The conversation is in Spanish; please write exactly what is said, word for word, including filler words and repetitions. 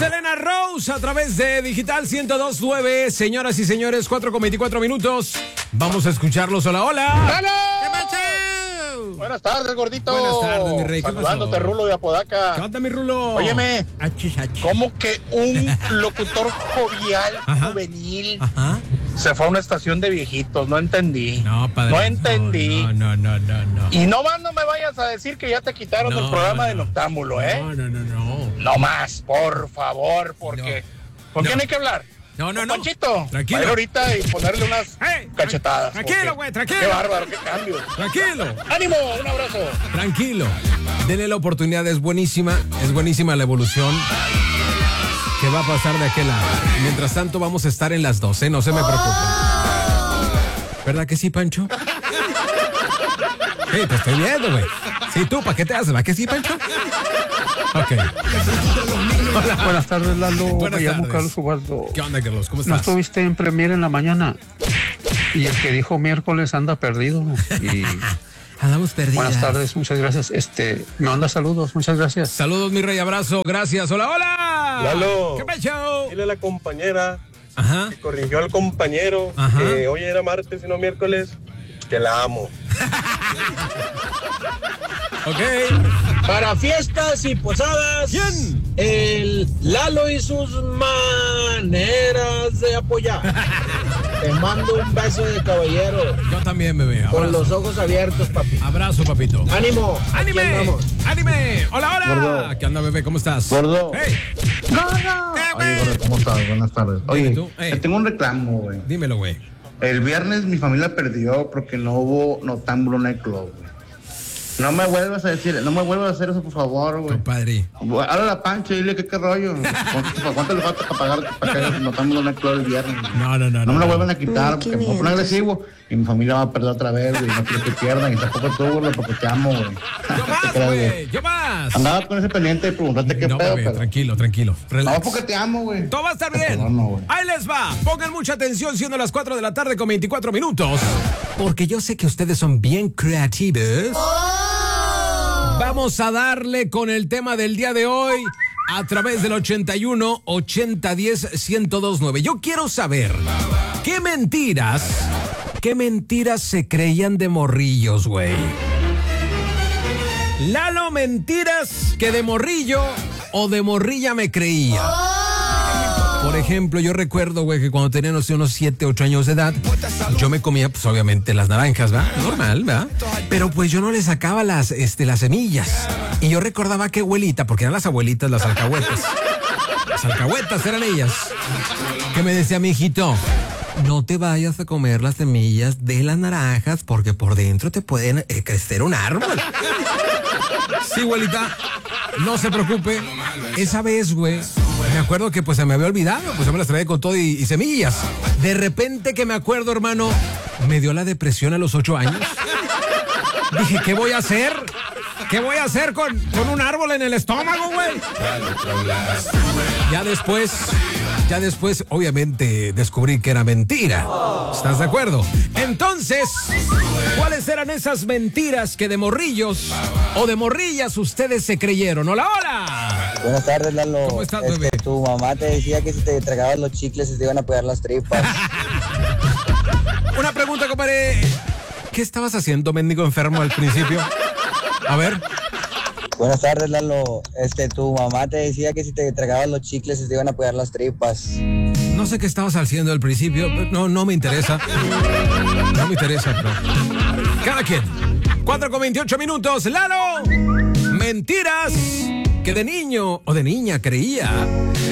Selena Rose a través de Digital ciento dos punto nueve. Señoras y señores, cuatro con veinticuatro minutos. Vamos a escucharlos. Hola, hola. ¡Hola! ¿Qué pasa? Buenas tardes, gordito. Buenas tardes, mi rey. ¿Qué Saludándote, pasó? Rulo de Apodaca. ¿Qué onda, mi Rulo? Óyeme, Achis, achis. ¿cómo que un locutor jovial, Ajá. juvenil, Ajá. se fue a una estación de viejitos? No entendí. No, padre. No entendí. No, no, no, no, no. Y no más no me vayas a decir que ya te quitaron No, el programa no. de Noctámbulo, ¿eh? No, no, no, no. No más, por favor, porque... ¿Con No. quién hay que hablar? No, no, ¿Con no. Panchito? Tranquilo. Va a ir ahorita y ponerle unas Hey, cachetadas. tranquilo, porque- güey, tranquilo. Qué bárbaro, qué cambio. Tranquilo. ¡Ánimo! Un abrazo. Tranquilo. Denle la oportunidad, es buenísima. Es buenísima la evolución que va a pasar de aquel lado. Mientras tanto, vamos a estar en las doce, no se me preocupen. ¿Verdad que sí, Pancho? Sí, te estoy viendo, güey. Sí, tú, ¿para qué te haces? ¿Va que sí, Pancho? Ok. Hola. Buenas tardes, Lalo. Buenas Me llamo tardes. Carlos Ubaldo. ¿Qué onda, Carlos? ¿Cómo ¿No estás? estuviste en Premier en la mañana? Y el que dijo miércoles anda perdido. Y Andamos perdidos. buenas tardes, muchas gracias. Este, me manda saludos, muchas gracias. Saludos, mi rey, abrazo, gracias. Hola, hola. Lalo. ¿Qué pecho? Dile a la compañera Ajá. que corrigió al compañero Ajá. que hoy era martes y no miércoles, que la amo. Ok. Para fiestas y posadas, ¿Quién? el Lalo y sus maneras de apoyar. Te mando un beso de caballero, Yo también, bebé. con Abrazo. los ojos abiertos, papi. Abrazo, papito. ¡Ánimo! aquí ¡Anime! andamos. ¡Anime! ¡Hola, hola! Gordo. ¿Qué onda, bebé? ¿Cómo estás? Gordo. ¡Hey! Oye, gordo, ¿cómo estás? Buenas tardes. Oye, tú, ey. te tengo un reclamo, güey. Dímelo, güey. El viernes mi familia perdió porque no hubo Noctámbulo Nightclub, güey. No me vuelvas a decir, no me vuelvas a hacer eso, por favor, güey. Compadre. Habla a Pancho y dile que qué rollo. ¿Cuánto, cuánto le falta para pagar para que haya Noctámbulo Nightclub el viernes? No, no, no. No me lo no. vuelvan a quitar porque me voy a poner agresivo y mi familia va a perder otra vez, güey. No quiero que pierdan y tampoco tú, güey, porque te amo, güey. ¡Yo más, güey! ¡Yo más! Andaba con ese pendiente de preguntarte qué No, pedo, bebé, pero... tranquilo, tranquilo. Relax. No, porque te amo, güey. Todo va a estar Pero bien. no, güey. Ahí les va. Pongan mucha atención siendo las cuatro de la tarde con veinticuatro minutos. Porque yo sé que ustedes son bien creativos. Vamos a darle con el tema del día de hoy a través del ochenta y uno, ochenta, diez, ciento dos, nueve. Yo quiero saber qué mentiras, qué mentiras se creían de morrillos, güey. Lalo, mentiras que de morrillo o de morrilla me creía. Por ejemplo, yo recuerdo, güey, que cuando tenía, no sé, unos siete, ocho años de edad, yo me comía, pues, obviamente, las naranjas, ¿verdad? Normal, ¿verdad? Pero, pues, yo no le sacaba las, este, las semillas. Y yo recordaba que abuelita, porque eran las abuelitas, las alcahuetas. Las alcahuetas eran ellas. Que me decía, mi hijito, no te vayas a comer las semillas de las naranjas, porque por dentro te pueden eh, crecer un árbol. Sí, abuelita, no se preocupe. Esa vez, güey, me acuerdo que pues se me había olvidado, pues yo me las traía con todo y, y semillas. De repente que me acuerdo, hermano, me dio la depresión a los ocho años. Dije, ¿qué voy a hacer? ¿Qué voy a hacer con, con un árbol en el estómago, güey? Ya después, ya después, obviamente, descubrí que era mentira. ¿Estás de acuerdo? Entonces, ¿cuáles eran esas mentiras que de morrillos o de morrillas ustedes se creyeron? ¡Hola, hola! Buenas tardes, Lalo. ¿Cómo estás, Este, bebé? Tu mamá te decía que si te tragabas los chicles se te iban a pegar las tripas. Una pregunta, compadre. ¿Qué estabas haciendo, mendigo enfermo, al principio? A ver. Buenas tardes, Lalo. Este, tu mamá te decía que si te tragabas los chicles se te iban a pegar las tripas. No sé qué estabas haciendo al principio. No, no me interesa. No me interesa, pero... Cada quien. cuatro con veintiocho minutos. ¡Lalo! Mentiras que de niño o de niña creía.